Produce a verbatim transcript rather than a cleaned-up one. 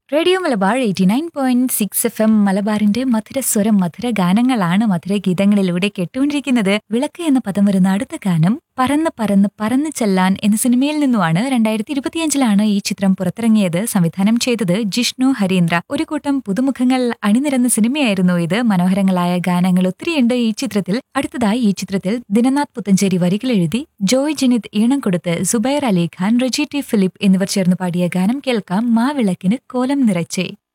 Radio Malabar eighty nine point six F M മലബാറിന്റെ മധുരസ്വരം മധുര ഗാനങ്ങളാണ് മധുര ഗീതങ്ങളിലൂടെ കേട്ടുകൊണ്ടിരിക്കുന്നത്. വിളക്ക് എന്ന പദം വരുന്ന അടുത്ത ഗാനം പറന്ന് പറന്ന് പറന്ന് ചെല്ലാൻ എന്ന സിനിമയിൽ നിന്നുമാണ്. രണ്ടായിരത്തി ഇരുപത്തിയഞ്ചിലാണ് ഈ ചിത്രം പുറത്തിറങ്ങിയത്. സംവിധാനം ചെയ്തത് ജിഷ്ണു ഹരീന്ദ്ര. ഒരു കൂട്ടം പുതുമുഖങ്ങൾ അണിനിരന്ന സിനിമയായിരുന്നു ഇത്. മനോഹരങ്ങളായ ഗാനങ്ങൾ ഒത്തിരിയുണ്ട് ഈ ചിത്രത്തിൽ. അടുത്തതായി ഈ ചിത്രത്തിൽ ദിനനാഥ് പുത്തഞ്ചേരി വരികൾ എഴുതി ജോയ് ജനിത് ഈണം കൊടുത്ത് സുബൈർ അലി ഖാൻ, റെജി ടി ഫിലിപ്പ് എന്നിവർ ചേർന്ന് പാടിയ ഗാനം കേൾക്കാം. മാവിളക്കിന് കോലം നിറച്ചേ.